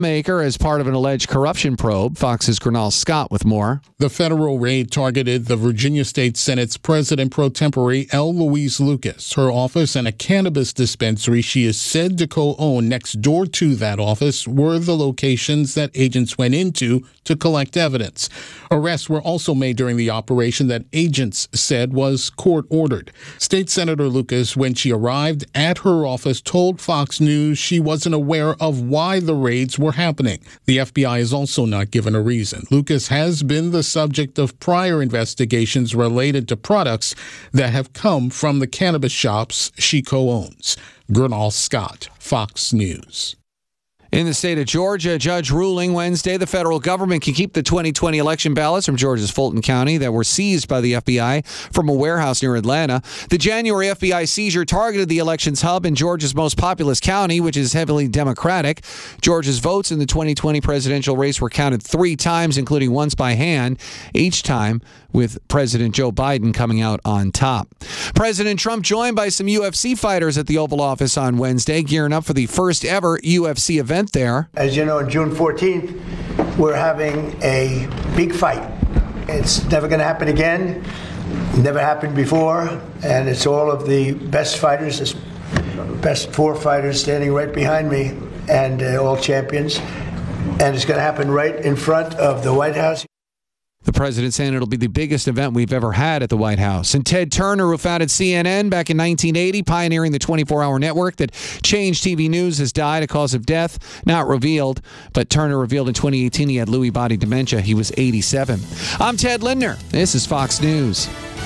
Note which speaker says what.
Speaker 1: maker as part of an alleged corruption probe. Fox's Gernal Scott with more.
Speaker 2: The federal raid targeted the Virginia State Senate's president pro tempore, L. Louise Lucas. Her office and a cannabis dispensary she is said to co-own next door to that office were the locations that agents went into to collect evidence. Arrests were also made during the operation that agents said was court-ordered. State Senator Lucas, when she arrived at her office, told Fox News she wasn't aware of why the raids were happening. The FBI has also not given a reason. Lucas has been the subject of prior investigations related to products that have come from the cannabis shops she co-owns. Gernal Scott, Fox News.
Speaker 1: In the state of Georgia, a judge ruling Wednesday the federal government can keep the 2020 election ballots from Georgia's Fulton County that were seized by the FBI from a warehouse near Atlanta. The January FBI seizure targeted the elections hub in Georgia's most populous county, which is heavily Democratic. Georgia's votes in the 2020 presidential race were counted 3 times, including once by hand, each time with President Joe Biden coming out on top. President Trump joined by some UFC fighters at the Oval Office on Wednesday, gearing up for the first ever UFC event there.
Speaker 3: As you know, on June 14th, we're having a big fight. It's never going to happen again. Never happened before. And it's all of the best fighters, the best 4 fighters standing right behind me, and all champions. And it's going to happen right in front of the White House.
Speaker 1: The president saying it'll be the biggest event we've ever had at the White House. And Ted Turner, who founded CNN back in 1980, pioneering the 24-hour network that changed TV news, has died. A cause of death not revealed, but Turner revealed in 2018 he had Lewy body dementia. He was 87. I'm Ted Lindner. This is Fox News.